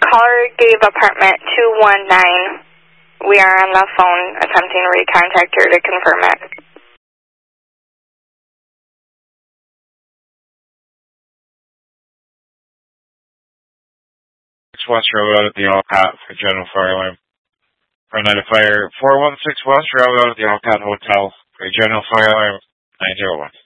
Caller gave apartment 219. We are on the phone attempting to recontact her to confirm it. West Railroad at the Alcott for general fire alarm. For a night of fire, 416 West Railroad at the Alcott Hotel for general fire alarm 901.